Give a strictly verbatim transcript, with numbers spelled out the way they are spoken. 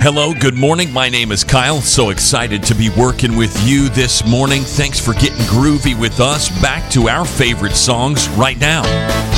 Hello, good morning. My name is Kyle. So excited to be working with you this morning. Thanks for getting groovy with us. Back to our favorite songs right now.